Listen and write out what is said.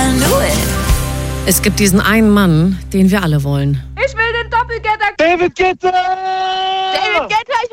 can do it. Es gibt diesen einen Mann, den wir alle wollen. Ich will den Doppelgetter. David Guetta! David Guetta,